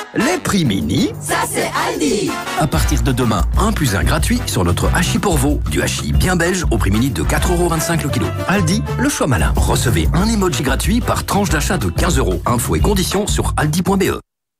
Les prix mini, ça c'est Aldi. À partir de demain, 1 + 1 gratuit sur notre hachis pour veau. Du hachis bien belge au prix mini de 4,25 € le kilo. Aldi, le choix malin. Recevez un emoji gratuit par tranche d'achat de 15 €. Infos et conditions sur aldi.be.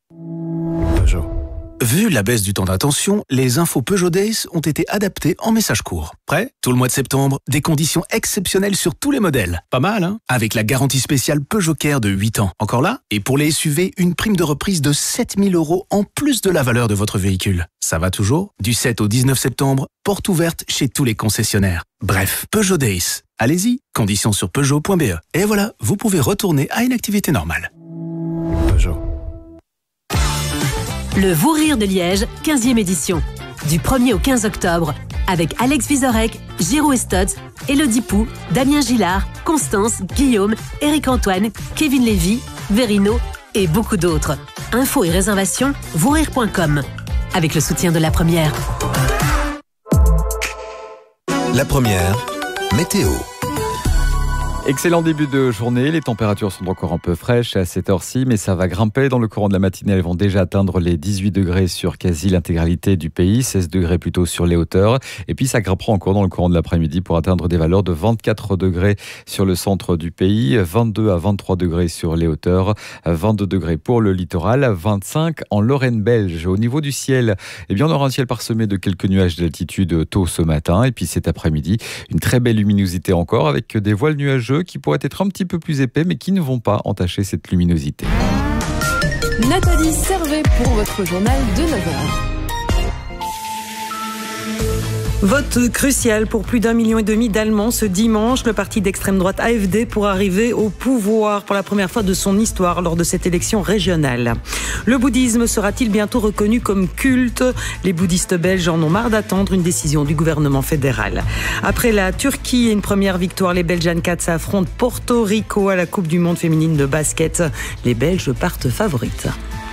Vu la baisse du temps d'attention, les infos Peugeot Days ont été adaptées en message court. Prêt ? Tout le mois de septembre, des conditions exceptionnelles sur tous les modèles. Pas mal, hein ? Avec la garantie spéciale Peugeot Care de 8 ans. Encore là ? Et pour les SUV, une prime de reprise de 7 000 € en plus de la valeur de votre véhicule. Ça va toujours ? Du 7 au 19 septembre, porte ouverte chez tous les concessionnaires. Bref, Peugeot Days. Allez-y, conditions sur Peugeot.be. Et voilà, vous pouvez retourner à une activité normale. Peugeot. Le Vous Rire de Liège, 15e édition. Du 1er au 15 octobre, avec Alex Vizorek, Giro Estot, Elodie Pou, Damien Gillard, Constance, Guillaume, Éric-Antoine, Kevin Lévy, Verino et beaucoup d'autres. Infos et réservations, vousrire.com. Avec le soutien de La Première. La Première, météo. Excellent début de journée, les températures sont encore un peu fraîches à cette heure-ci, mais ça va grimper dans le courant de la matinée. Elles vont déjà atteindre les 18 degrés sur quasi l'intégralité du pays, 16 degrés plutôt sur les hauteurs. Et puis ça grimpera encore dans le courant de l'après-midi pour atteindre des valeurs de 24 degrés sur le centre du pays, 22 à 23 degrés sur les hauteurs, 22 degrés pour le littoral, 25 en Lorraine belge. Au niveau du ciel, eh bien on aura un ciel parsemé de quelques nuages d'altitude tôt ce matin. Et puis cet après-midi, une très belle luminosité encore avec des voiles nuageux qui pourraient être un petit peu plus épais mais qui ne vont pas entacher cette luminosité. Nathalie Servet pour votre journal de 9h. Vote crucial pour plus d'1,5 million d'Allemands ce dimanche. Le parti d'extrême droite AfD pourra arriver au pouvoir pour la première fois de son histoire lors de cette élection régionale. Le bouddhisme sera-t-il bientôt reconnu comme culte ? Les bouddhistes belges en ont marre d'attendre une décision du gouvernement fédéral. Après la Turquie et une première victoire, les Belgian Cats affrontent Porto Rico à la Coupe du Monde féminine de basket. Les Belges partent favorites.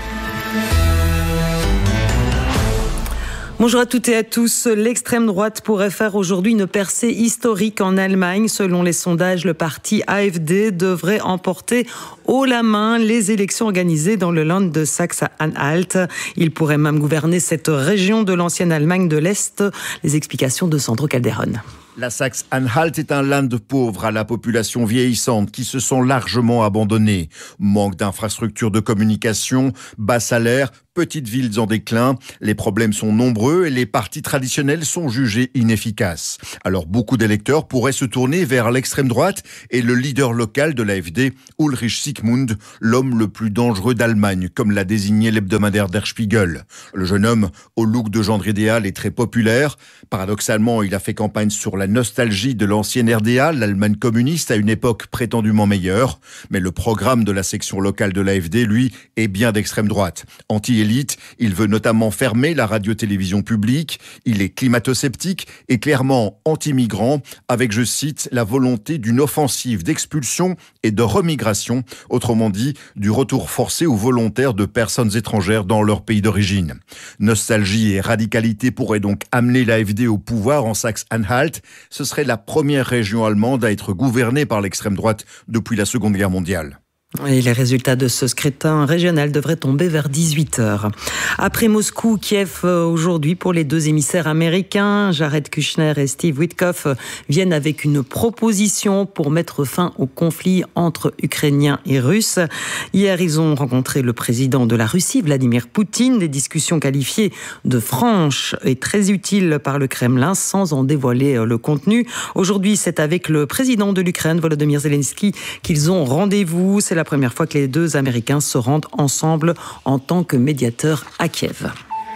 Bonjour à toutes et à tous. L'extrême droite pourrait faire aujourd'hui une percée historique en Allemagne. Selon les sondages, le parti AfD devrait emporter haut la main les élections organisées dans le Land de Saxe-Anhalt. Il pourrait même gouverner cette région de l'ancienne Allemagne de l'Est. Les explications de Sandro Calderon. La Saxe-Anhalt est un land pauvre à la population vieillissante qui se sent largement abandonnée. Manque d'infrastructures de communication, bas salaire, petites villes en déclin. Les problèmes sont nombreux et les partis traditionnels sont jugés inefficaces. Alors beaucoup d'électeurs pourraient se tourner vers l'extrême droite et le leader local de l'AfD, Ulrich Siegmund, l'homme le plus dangereux d'Allemagne, comme l'a désigné l'hebdomadaire Der Spiegel. Le jeune homme, au look de gendre idéal, est très populaire. Paradoxalement, il a fait campagne sur la nostalgie de l'ancienne RDA, l'Allemagne communiste, à une époque prétendument meilleure. Mais le programme de la section locale de l'AfD, lui, est bien d'extrême droite. Anti-élite, il veut notamment fermer la radio-télévision publique. Il est climato-sceptique et clairement anti-migrant, avec, je cite, la volonté d'une offensive d'expulsion et de remigration, autrement dit, du retour forcé ou volontaire de personnes étrangères dans leur pays d'origine. Nostalgie et radicalité pourraient donc amener l'AfD au pouvoir en Saxe-Anhalt. Ce serait la première région allemande à être gouvernée par l'extrême droite depuis la Seconde Guerre mondiale. Et les résultats de ce scrutin régional devraient tomber vers 18h. Après Moscou, Kiev aujourd'hui pour les deux émissaires américains, Jared Kushner et Steve Witkoff, viennent avec une proposition pour mettre fin au conflit entre Ukrainiens et Russes. Hier, ils ont rencontré le président de la Russie, Vladimir Poutine, des discussions qualifiées de franches et très utiles par le Kremlin sans en dévoiler le contenu. Aujourd'hui, c'est avec le président de l'Ukraine, Volodymyr Zelensky, qu'ils ont rendez-vous. C'est la première fois que les deux Américains se rendent ensemble en tant que médiateurs à Kiev.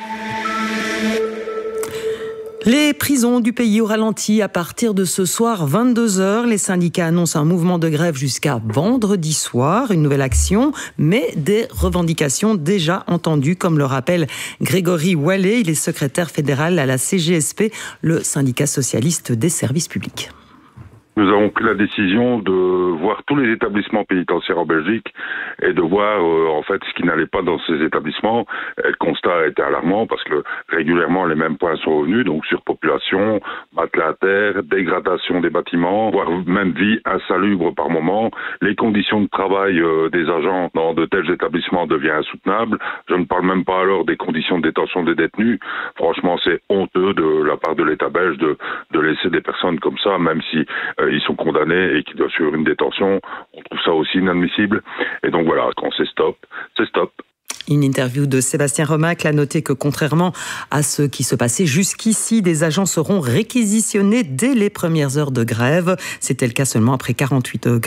Les prisons du pays au ralenti à partir de ce soir 22h. Les syndicats annoncent un mouvement de grève jusqu'à vendredi soir. Une nouvelle action, mais des revendications déjà entendues, comme le rappelle Grégory Wallet. Il est secrétaire fédéral à la CGSP, le syndicat socialiste des services publics. Nous avons pris la décision de voir tous les établissements pénitentiaires en Belgique et de voir en fait ce qui n'allait pas dans ces établissements. Et le constat a été alarmant parce que régulièrement les mêmes points sont revenus, donc surpopulation, matelas à terre, dégradation des bâtiments, voire même vie insalubre par moment. Les conditions de travail des agents dans de tels établissements deviennent insoutenables. Je ne parle même pas alors des conditions de détention des détenus. Franchement, c'est honteux de la part de l'État belge de laisser des personnes comme ça, même si ils sont condamnés et qu'ils doivent suivre une détention. On trouve ça aussi inadmissible. Et donc voilà, quand c'est stop, c'est stop. Une interview de Sébastien Remacle a noté que contrairement à ce qui se passait jusqu'ici, des agents seront réquisitionnés dès les premières heures de grève. C'était le cas seulement après 48 heures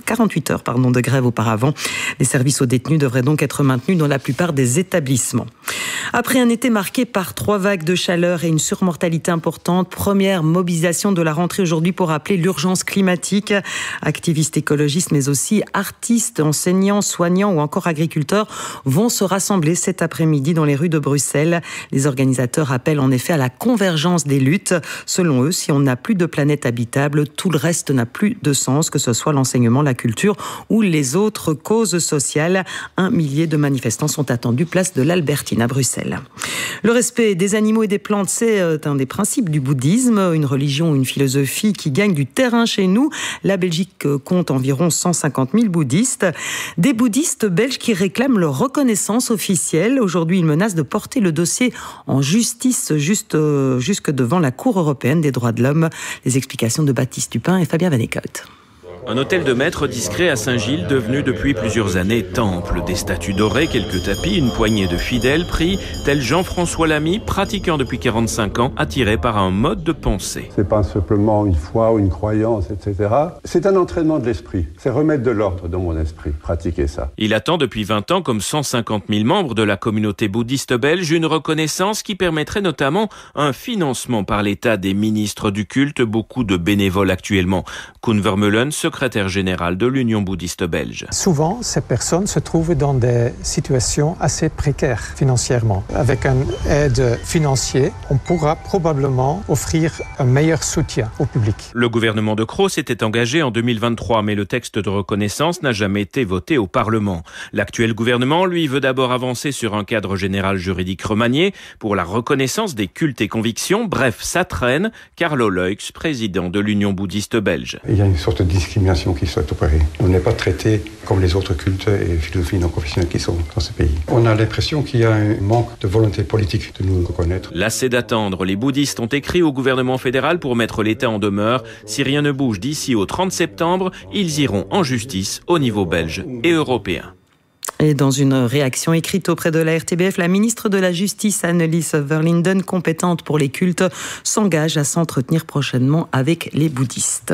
de grève auparavant. Les services aux détenus devraient donc être maintenus dans la plupart des établissements. Après un été marqué par 3 vagues de chaleur et une surmortalité importante, première mobilisation de la rentrée aujourd'hui pour rappeler l'urgence climatique. Activistes écologistes, mais aussi artistes, enseignants, soignants ou encore agriculteurs vont se rassembler cet après-midi dans les rues de Bruxelles. Les organisateurs appellent en effet à la convergence des luttes. Selon eux, si on n'a plus de planète habitable, tout le reste n'a plus de sens, que ce soit l'enseignement, la culture ou les autres causes sociales. 1 millier de manifestants sont attendus place de l'Albertine à Bruxelles. Le respect des animaux et des plantes, c'est un des principes du bouddhisme, une religion, une philosophie qui gagne du terrain chez nous. La Belgique compte environ 150 000 bouddhistes. Des bouddhistes belges qui réclament leur reconnaissance officielle. Aujourd'hui, ils menacent de porter le dossier en justice jusque devant la Cour européenne des droits de l'homme. Les explications de Baptiste Dupin et Fabien Van Eekhout. Un hôtel de maître discret à Saint-Gilles, devenu depuis plusieurs années temple. Des statues dorées, quelques tapis, une poignée de fidèles pris, tel Jean-François Lamy, pratiquant depuis 45 ans, attiré par un mode de pensée. C'est pas simplement une foi ou une croyance, etc. C'est un entraînement de l'esprit. C'est remettre de l'ordre dans mon esprit, pratiquer ça. Il attend depuis 20 ans, comme 150 000 membres de la communauté bouddhiste belge, une reconnaissance qui permettrait notamment un financement par l'État des ministres du culte, beaucoup de bénévoles actuellement. Koen Vermeulen, secrétaire général de l'Union bouddhiste belge. Souvent, ces personnes se trouvent dans des situations assez précaires financièrement. Avec une aide financière, on pourra probablement offrir un meilleur soutien au public. Le gouvernement de Croo s'était engagé en 2023, mais le texte de reconnaissance n'a jamais été voté au Parlement. L'actuel gouvernement, lui, veut d'abord avancer sur un cadre général juridique remanié pour la reconnaissance des cultes et convictions. Bref, ça traîne. Carlo Leux, président de l'Union bouddhiste belge. Il y a une sorte de discrimination qui soit opérée. On n'est pas traité comme les autres cultes et philosophies non confessionnelles qui sont dans ce pays. On a l'impression qu'il y a un manque de volonté politique de nous reconnaître. Lassés d'attendre, les bouddhistes ont écrit au gouvernement fédéral pour mettre l'État en demeure. Si rien ne bouge d'ici au 30 septembre, ils iront en justice au niveau belge et européen. Et dans une réaction écrite auprès de la RTBF, la ministre de la Justice, Annelies Verlinden, compétente pour les cultes, s'engage à s'entretenir prochainement avec les bouddhistes.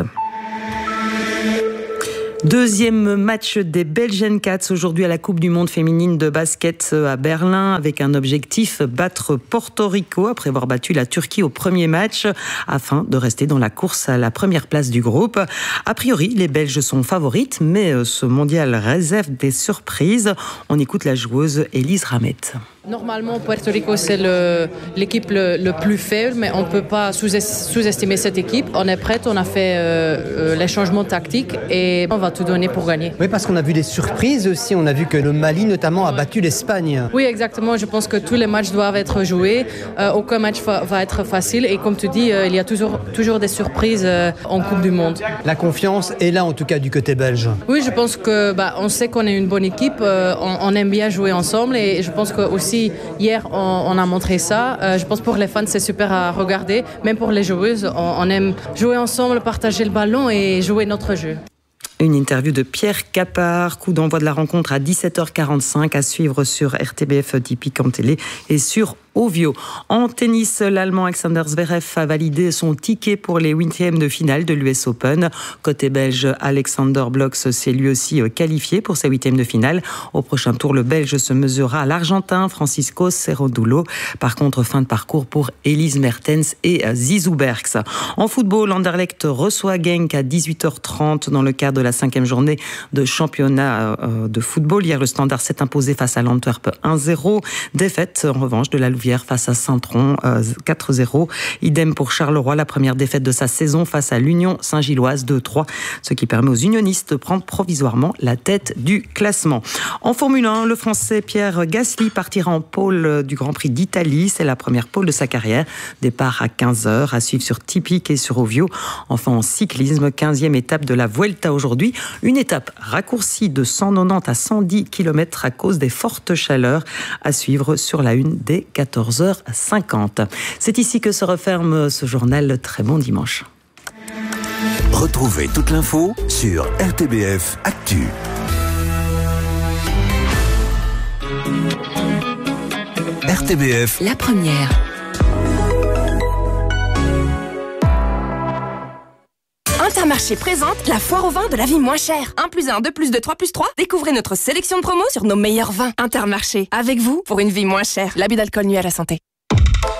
Deuxième match des Belgian Cats aujourd'hui à la Coupe du Monde féminine de basket à Berlin avec un objectif, battre Porto Rico après avoir battu la Turquie au premier match afin de rester dans la course à la première place du groupe. A priori, les Belges sont favorites, mais ce mondial réserve des surprises. On écoute la joueuse Elise Ramet. Normalement, Puerto Rico, c'est l'équipe le plus faible, mais on ne peut pas sous-estimer cette équipe. On est prête, on a fait les changements tactiques et on va tout donner pour gagner. Oui, parce qu'on a vu des surprises aussi. On a vu que le Mali, notamment, a battu l'Espagne. Oui, exactement. Je pense que tous les matchs doivent être joués. Aucun match va être facile. Et comme tu dis, il y a toujours des surprises en Coupe du Monde. La confiance est là, en tout cas, du côté belge. Oui, je pense que on sait qu'on est une bonne équipe. On aime bien jouer ensemble et je pense que aussi hier, on a montré ça. Je pense pour les fans, c'est super à regarder. Même pour les joueuses, on aime jouer ensemble, partager le ballon et jouer notre jeu. Une interview de Pierre Capard, coup d'envoi de la rencontre à 17h45 à suivre sur RTBF Typique en télé et sur Ovio. En tennis, l'Allemand Alexander Zverev a validé son ticket pour les 8e de finale de l'US Open. Côté belge, Alexander Bloch s'est lui aussi qualifié pour ses 8e de finale. Au prochain tour, le Belge se mesurera à l'Argentin Francisco Cerrodullo. Par contre, fin de parcours pour Elise Mertens et Zizou Bergs. En football, Anderlecht reçoit Genk à 18h30 dans le cadre de la 5e journée de championnat de football. Hier, le Standard s'est imposé face à l'Antwerp 1-0. Défaite, en revanche, de la Louvière Louvière face à Saint-Tron, 4-0. Idem pour Charleroi, la première défaite de sa saison face à l'Union Saint-Gilloise, 2-3, ce qui permet aux unionistes de prendre provisoirement la tête du classement. En Formule 1, le Français Pierre Gasly partira en pole du Grand Prix d'Italie. C'est la première pole de sa carrière. Départ à 15h, à suivre sur Tipic et sur Ovio. Enfin, en cyclisme, 15e étape de la Vuelta aujourd'hui. Une étape raccourcie de 190 à 110 km à cause des fortes chaleurs, à suivre sur la une dès 14h50. C'est ici que se referme ce journal. Très bon dimanche. Retrouvez toute l'info sur RTBF Actu. RTBF, la première. Intermarché présente la foire au vin de la vie moins chère. 1 + 1, 2 + 2, 3 + 3. Découvrez notre sélection de promos sur nos meilleurs vins. Intermarché, avec vous pour une vie moins chère. L'abus d'alcool nuit à la santé.